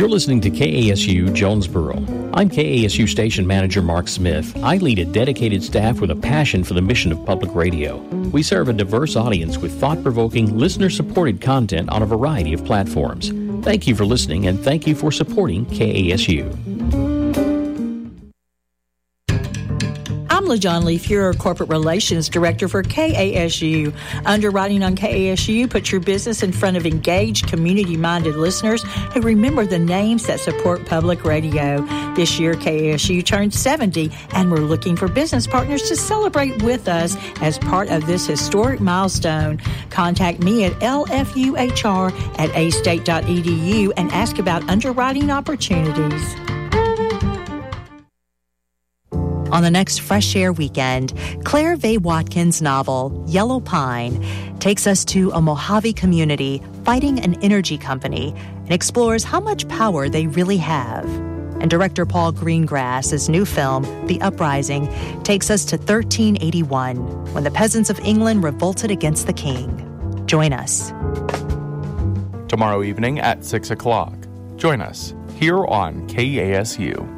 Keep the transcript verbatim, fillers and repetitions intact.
You're listening to K A S U Jonesboro. I'm K A S U Station Manager Mark Smith. I lead a dedicated staff with a passion for the mission of public radio. We serve a diverse audience with thought-provoking, listener-supported content on a variety of platforms. Thank you for listening, and thank you for supporting K A S U. I'm LaJohn Leaf, your Corporate Relations Director for K A S U. Underwriting on K A S U puts your business in front of engaged, community-minded listeners who remember the names that support public radio. This year, K A S U turned seventy, and we're looking for business partners to celebrate with us as part of this historic milestone. Contact me at L F U H R at a state dot e d u and ask about underwriting opportunities. On the next Fresh Air weekend, Claire Vaye Watkins' novel, Yellow Pine, takes us to a Mojave community fighting an energy company and explores how much power they really have. And director Paul Greengrass's new film, The Uprising, takes us to thirteen eighty-one, when the peasants of England revolted against the king. Join us. Tomorrow evening at six o'clock. Join us here on K A S U.